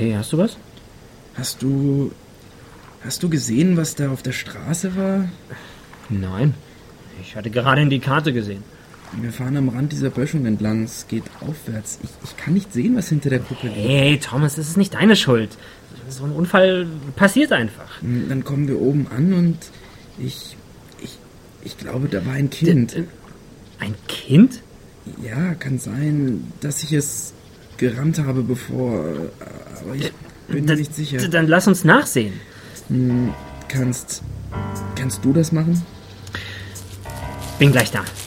Okay, hast du was? Hast du gesehen, was da auf der Straße war? Nein. Ich hatte gerade in die Karte gesehen. Wir fahren am Rand dieser Böschung entlang. Es geht aufwärts. Ich kann nicht sehen, was hinter der Kuppe liegt. Hey, Thomas, das ist nicht deine Schuld. So ein Unfall passiert einfach. Dann kommen wir oben an und ich glaube, da war ein Kind. Ein Kind? Ja, kann sein, dass ich es gerammt habe bevor, aber ich bin mir nicht sicher. Dann lass uns nachsehen. Kannst du das machen? Bin gleich da.